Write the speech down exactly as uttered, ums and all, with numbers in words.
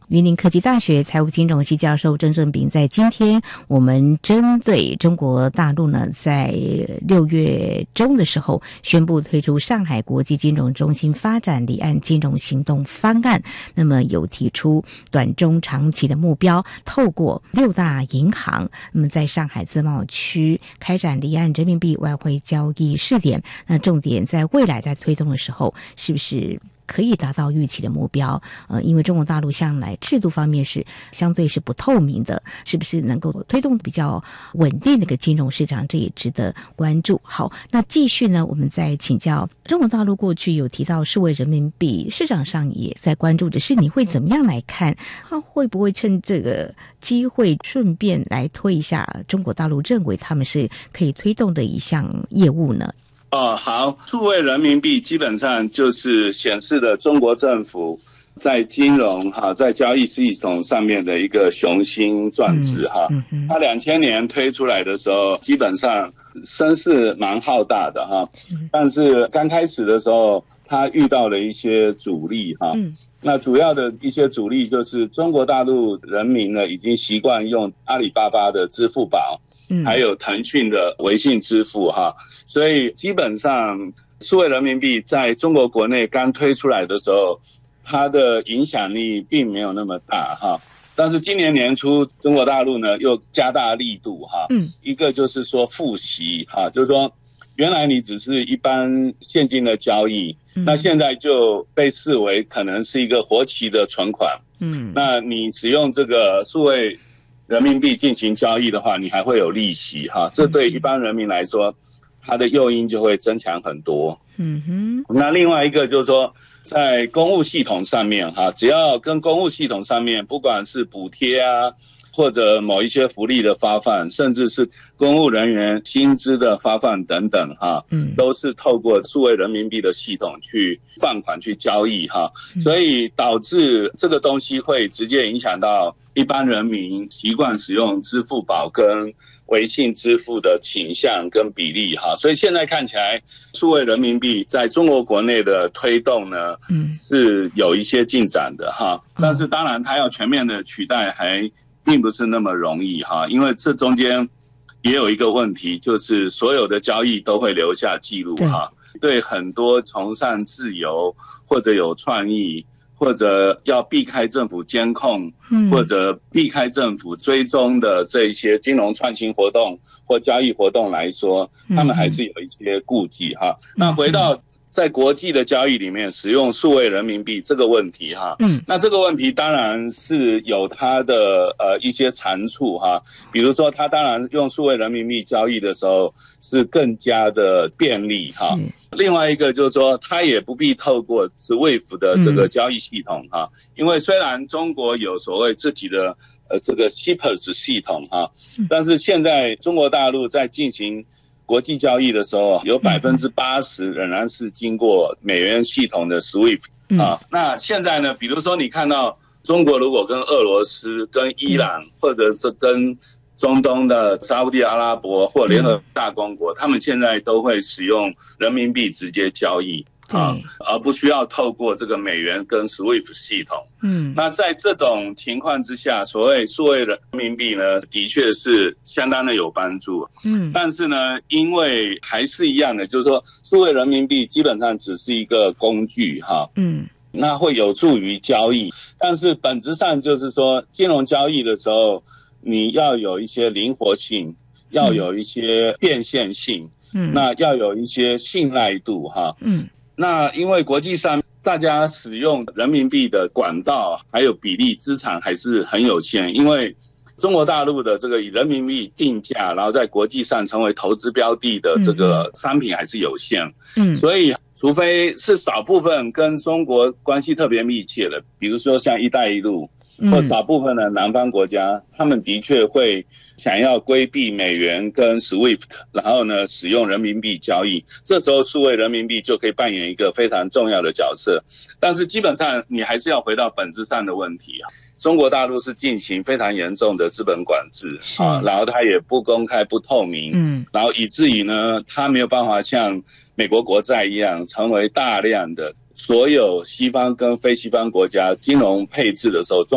云林科技大学财务金融系教授郑正彬。在今天我们针对中国大陆呢，在六月中的时候宣布推出上海国际金融中心发展离岸金融行动方案，那么有提出短中长期的目标，透过六大银行，那么在上海自贸区开展离岸人民币外汇交易试点，那重点在未来在推动的时候是不是可以达到预期的目标？呃，因为中国大陆向来制度方面是相对是不透明的，是不是能够推动比较稳定的一个金融市场，这也值得关注。好，那继续呢，我们再请教中国大陆过去有提到数位人民币，市场上也在关注的是你会怎么样来看？他会不会趁这个机会顺便来推一下中国大陆认为他们是可以推动的一项业务呢？ 哦，好，数位人民币基本上就是显示了中国政府在金融哈，在交易系统上面的一个雄心壮志哈。它两千年推出来的时候，基本上声势蛮浩大的哈，但是刚开始的时候，它遇到了一些阻力哈。那主要的一些阻力就是中国大陆人民呢，已经习惯用阿里巴巴的支付宝。还有腾讯的微信支付哈，所以基本上数位人民币在中国国内刚推出来的时候，它的影响力并没有那么大哈。但是今年年初中国大陆呢又加大力度哈，嗯，一个就是说付息哈，就是说原来你只是一般现金的交易，嗯，那现在就被视为可能是一个活期的存款，嗯，那你使用这个数位人民币进行交易的话，你还会有利息哈，这对一般人民来说，它的诱因就会增强很多。嗯哼。那另外一个就是说，在公务系统上面哈，只要跟公务系统上面，不管是补贴啊，或者某一些福利的发放，甚至是公务人员薪资的发放等等哈，嗯，都是透过数位人民币的系统去放款去交易哈，所以导致这个东西会直接影响到一般人民习惯使用支付宝跟微信支付的倾向跟比例哈，所以现在看起来数位人民币在中国国内的推动呢，嗯，是有一些进展的哈，但是当然它要全面的取代还并不是那么容易哈，因为这中间也有一个问题，就是所有的交易都会留下记录哈，对很多崇尚自由或者有创意或者要避开政府监控，嗯，或者避开政府追踪的这一些金融创新活动或交易活动来说，他们还是有一些顾忌哈。嗯，那回到在国际的交易里面使用数位人民币这个问题哈，嗯，那这个问题当然是有它的呃一些长处哈，比如说它当然用数位人民币交易的时候是更加的便利哈，另外一个就是说它也不必透过 S W I F T 的这个交易系统哈，嗯，因为虽然中国有所谓自己的呃这个 C P E R S 系统哈，但是现在中国大陆在进行国际交易的时候，有 百分之八十 仍然是经过美元系统的 S W I F T，嗯，啊。那现在呢，比如说你看到中国如果跟俄罗斯、跟伊朗，嗯，或者是跟中东的沙烏地阿拉伯或联合大公国，嗯，他们现在都会使用人民币直接交易。啊，而不需要透过这个美元跟 S W I F T 系统。嗯，那在这种情况之下，所谓数位人民币呢，的确是相当的有帮助。嗯，但是呢，因为还是一样的，就是说，数位人民币基本上只是一个工具哈。嗯，那会有助于交易，但是本质上就是说，金融交易的时候，你要有一些灵活性，要有一些变现性。嗯，那要有一些信赖度哈。嗯。那因为国际上大家使用人民币的管道还有比例资产还是很有限，因为中国大陆的这个以人民币定价，然后在国际上成为投资标的的这个商品还是有限。嗯，所以除非是少部分跟中国关系特别密切的，比如说像一带一路，或少部分的南方国家，他们的确会想要规避美元跟 S W I F T， 然后呢使用人民币交易，这时候数位人民币就可以扮演一个非常重要的角色。但是基本上你还是要回到本质上的问题啊，中国大陆是进行非常严重的资本管制啊，然后它也不公开不透明，嗯，然后以至于呢它没有办法像美国国债一样成为大量的所有西方跟非西方国家金融配置的时候